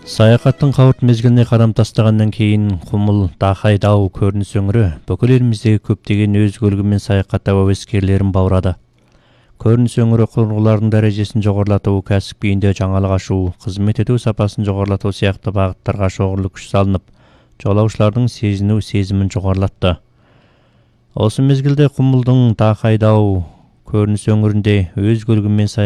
Саякаттын кабыт мезгилине карам тастагандан кийин Кумул Дахай Дау көрүнүс өңүрү бүкүл элибиздеги көптөгөн өзгөлүгү менен саякаттап абескерлерин баурады. Көрүнүс өңүрү курулуулардын дарежесин жогорулатуу, кәсип кийинде жаңылык ашуу, кызмет этүү сапасын жогорулатуу сыяктуу багыттарга чогулук күч салынып, жолаушулардын сезинүү сезимин жогорулатты. Осы мезгилде Кумулдун Дахай Дау көрүнүс өңүрүндө өзгөлүгү менен